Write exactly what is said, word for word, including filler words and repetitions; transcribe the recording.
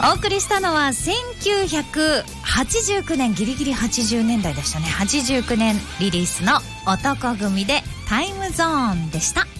お送りしたのはせんきゅうひゃくはちじゅうきゅうねん、ギリギリはちじゅうねんだいでしたね。はちじゅうきゅうねんリリースの男組でタイムゾーンでした。